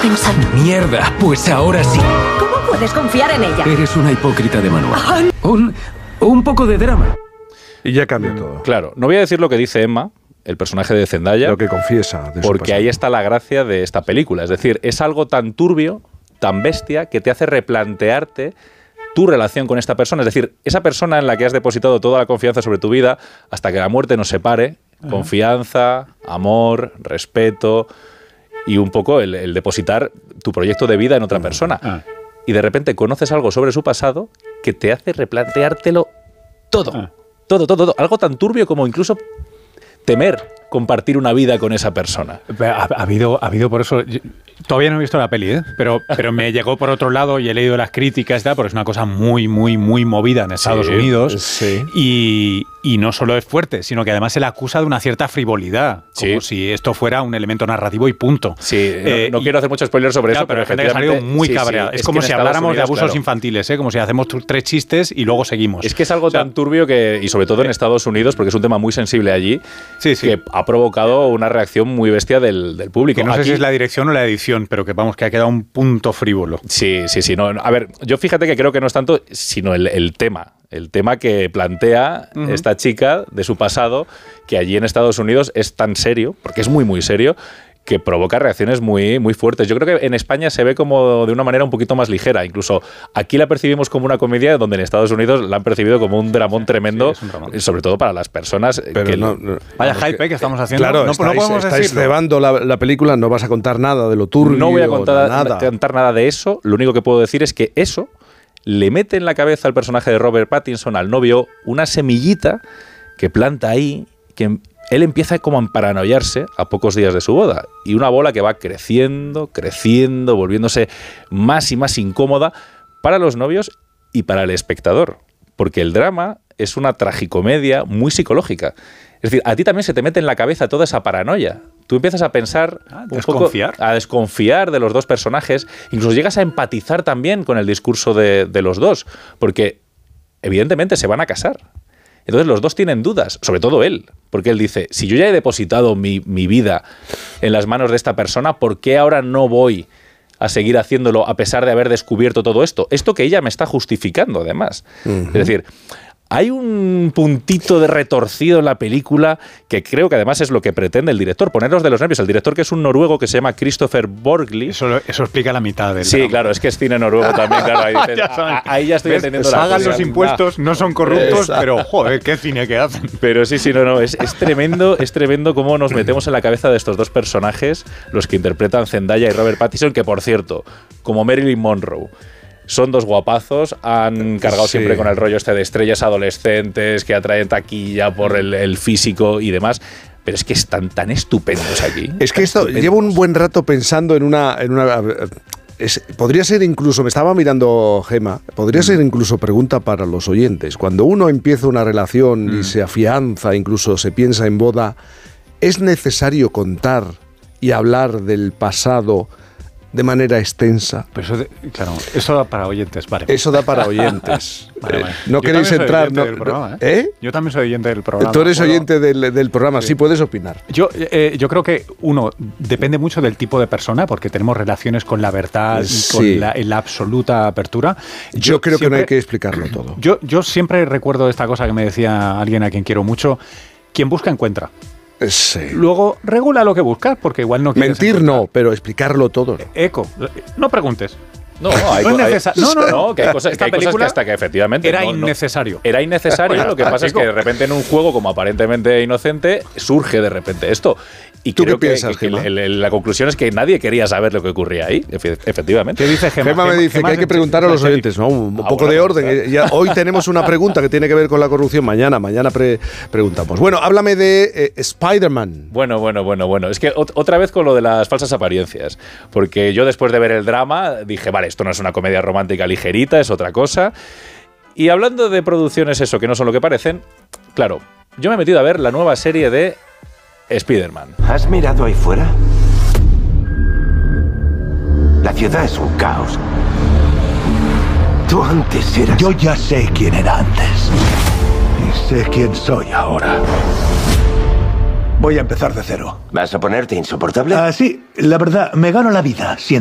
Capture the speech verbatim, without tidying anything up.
pensando. Mierda, pues ahora sí. ¿Cómo puedes confiar en ella? Eres una hipócrita de manual. Un, un poco de drama. Y ya cambia todo. Claro, no voy a decir lo que dice Emma, el personaje de Zendaya, lo que confiesa de su porque pasado. ahí está la gracia de esta película. Es decir, es algo tan turbio, tan bestia, que te hace replantearte tu relación con esta persona. Es decir, esa persona en la que has depositado toda la confianza sobre tu vida hasta que la muerte nos separe. Ajá. Confianza, amor, respeto y un poco el, el depositar tu proyecto de vida en otra persona. Ah. Y de repente conoces algo sobre su pasado que te hace replanteártelo todo. Ah. Todo, todo, todo. Algo tan turbio como incluso temer compartir una vida con esa persona. Ha, ha habido, ha habido por eso... Yo, todavía no he visto la peli, ¿eh? pero, pero me llegó por otro lado y he leído las críticas y tal, porque es una cosa muy, muy, muy movida en Estados sí, Unidos. Sí. Y, y no solo es fuerte, sino que además se le acusa de una cierta frivolidad. Como sí. si esto fuera un elemento narrativo y punto. Sí, eh, no, no y, quiero hacer mucho spoiler sobre claro, eso, pero, pero gente que ha salido muy sí, cabreada. Sí, es, es como si habláramos Unidos, de abusos claro. infantiles, ¿eh? Como si hacemos tres chistes y luego seguimos. Es que es algo o sea, tan turbio que, y sobre todo en Estados Unidos, porque es un tema muy sensible allí, sí, sí. que ha provocado una reacción muy bestia del, del público. Que no Aquí, sé si es la dirección o la edición, pero que vamos, que ha quedado un punto frívolo. Sí, sí, sí. No, a ver, yo fíjate que creo que no es tanto, sino el, el tema. El tema que plantea uh-huh. esta chica de su pasado, que allí en Estados Unidos es tan serio, porque es muy, muy serio, que provoca reacciones muy, muy fuertes. Yo creo que en España se ve como de una manera un poquito más ligera. Incluso aquí la percibimos como una comedia, donde en Estados Unidos la han percibido como un dramón tremendo, sí, dramón. sobre todo para las personas. Pero que no, no, vaya hype que, que estamos haciendo. Claro, no, estáis, no podemos estáis cebando la, la película, no vas a contar nada de lo turbio. No voy a contar nada. contar nada de eso. Lo único que puedo decir es que eso le mete en la cabeza al personaje de Robert Pattinson, al novio, una semillita que planta ahí, que él empieza como a paranoiarse a pocos días de su boda. Y una bola que va creciendo, creciendo, volviéndose más y más incómoda para los novios y para el espectador. Porque el drama es una tragicomedia muy psicológica. Es decir, a ti también se te mete en la cabeza toda esa paranoia. Tú empiezas a pensar, ah, un poco, a desconfiar de los dos personajes. Incluso llegas a empatizar también con el discurso de, de los dos. Porque evidentemente se van a casar. Entonces los dos tienen dudas, sobre todo él, porque él dice, si yo ya he depositado mi, mi vida en las manos de esta persona, ¿por qué ahora no voy a seguir haciéndolo a pesar de haber descubierto todo esto? Esto que ella me está justificando, además. Uh-huh. Es decir, hay un puntito de retorcido en la película que creo que además es lo que pretende el director, ponerlos de los nervios. El director, que es un noruego que se llama Christopher Borgli. Eso, eso explica la mitad del Sí, drama. Claro, es que es cine noruego también, claro. Ahí, dices, ya ahí ya estoy entendiendo la Hagan cosa. los impuestos, no son corruptos, Exacto. pero joder, qué cine que hacen. Pero sí, sí, no, no, es, es tremendo, es tremendo cómo nos metemos en la cabeza de estos dos personajes, los que interpretan Zendaya y Robert Pattinson, que por cierto, como Marilyn Monroe, son dos guapazos, han cargado sí. siempre con el rollo este de estrellas adolescentes que atraen taquilla por el, el físico y demás. Pero es que están tan estupendos aquí. Es que esto, estupendos. Llevo un buen rato pensando en una... En una es, podría ser incluso, me estaba mirando Gema, podría mm. ser incluso pregunta para los oyentes. Cuando uno empieza una relación mm. y se afianza, incluso se piensa en boda, ¿es necesario contar y hablar del pasado de manera extensa? Pero eso, de, claro, eso da para oyentes, vale. Eso da para oyentes. vale, vale. No Yo queréis entrar. No, del programa, ¿eh? ¿eh? Yo también soy oyente del programa. Tú eres ¿Puedo? oyente del, del programa, sí. sí puedes opinar. Yo, eh, yo creo que, uno, depende mucho del tipo de persona, porque tenemos relaciones con la verdad sí. y con la, la absoluta apertura. Yo, yo creo siempre, que no hay que explicarlo todo. Yo, yo siempre recuerdo esta cosa que me decía alguien a quien quiero mucho: quien busca, encuentra. Sí. Luego regula lo que buscas, porque igual no quieres mentir encontrar. No, pero explicarlo todo. No. Eco, no preguntes. No, no, hay, no, es necesa- no, no, no, que hay cosas, que, hay cosas que hasta que efectivamente era no, innecesario. No, era innecesario. Lo que pasa es que de repente en un juego como aparentemente inocente surge de repente esto. Y ¿Tú creo qué que, piensas, que, Gema? que el, el, la conclusión es que nadie quería saber lo que ocurría ahí, efectivamente. ¿Qué dice Gema? Gema me dice Gema que hay que preguntar a los oyentes, ¿no? Un ah, poco bueno, de orden. Pues, ya, hoy tenemos una pregunta que tiene que ver con la corrupción. Mañana, mañana pre preguntamos. Bueno, háblame de eh, Spider-Man. Bueno, bueno, bueno, bueno. Es que otra vez con lo de las falsas apariencias. Porque yo después de ver el drama dije, vale, esto no es una comedia romántica ligerita, es otra cosa. Y hablando de producciones eso, que no son lo que parecen, claro, yo me he metido a ver la nueva serie de Spider-Man. ¿Has mirado ahí fuera? La ciudad es un caos. Tú antes eras... Yo ya sé quién era antes. Y sé quién soy ahora. Voy a empezar de cero. ¿Vas a ponerte insoportable? Ah, sí, la verdad, me gano la vida siendo